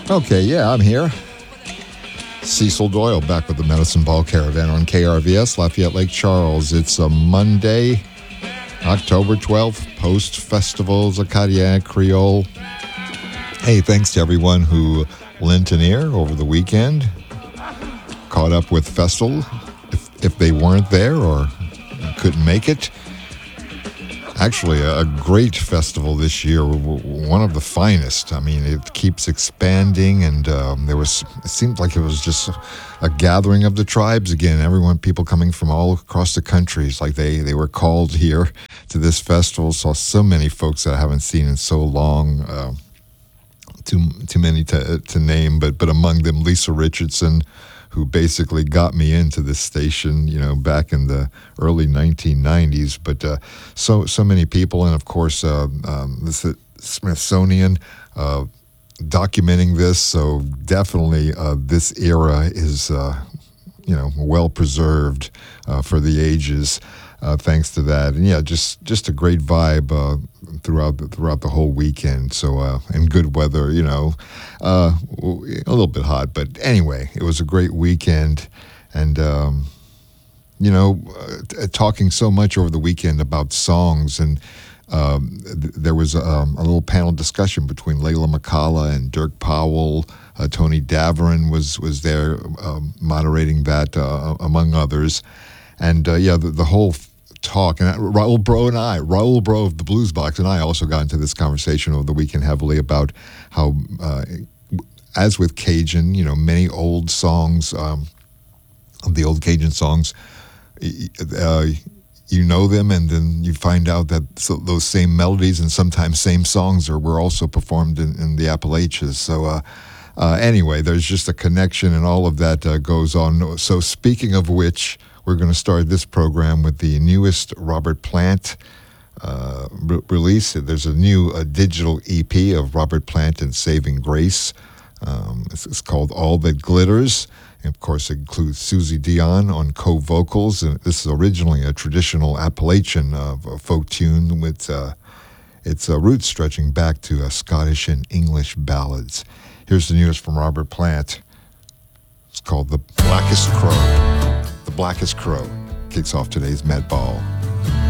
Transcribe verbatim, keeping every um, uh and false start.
Okay, yeah, I'm here. Cecil Doyle back with the Medicine Ball Caravan on K R V S, Lafayette Lake Charles. It's a Monday, October twelfth, post-festival Zacadiac Creole. Hey, thanks to everyone who lent an ear over the weekend, caught up with Festal if, if they weren't there or couldn't make it. Actually, a great festival this year, one of the finest. I mean, it keeps expanding, and um, there was, it seemed like it was just a, a gathering of the tribes again. Everyone, people coming from all across the country. It's like they, they were called here to this festival. Saw so many folks that I haven't seen in so long. Uh, too too many to to name, but but among them, Lisa Richardson, who basically got me into this station, you know, back in the early nineteen nineties. But uh, so so many people, and of course, uh, um, the Smithsonian uh, documenting this. So definitely, uh, this era is, uh, you know, well preserved uh, for the ages. Uh, thanks to that, and yeah, just just a great vibe uh, throughout the, throughout the whole weekend. So uh, and good weather, you know, uh, a little bit hot, but anyway, it was a great weekend. And um, you know, uh, talking so much over the weekend about songs, and um, th- there was um, a little panel discussion between Layla McCalla and Dirk Powell. Uh, Tony Daverin was was there um, moderating that, uh, among others. And, uh, yeah, the, the whole f- talk, and Raul Bro and I, Raul Bro of the Blues Box and I also got into this conversation over the weekend heavily about how, uh, as with Cajun, you know, many old songs, um, the old Cajun songs, uh, you know them, and then you find out that so those same melodies and sometimes same songs are were also performed in, in the Appalachians. So, uh, uh, anyway, there's just a connection, and all of that uh, goes on. So, speaking of which, we're going to start this program with the newest Robert Plant uh, re- release. There's a new uh, digital E P of Robert Plant and Saving Grace. Um, it's, it's called All That Glitters. And of course, it includes Susie Dion on co-vocals. And this is originally a traditional Appalachian uh, folk tune with uh, its uh, roots stretching back to uh, Scottish and English ballads. Here's the newest from Robert Plant. It's called The Blackest Crow. The Blackest Crow kicks off today's Med Ball.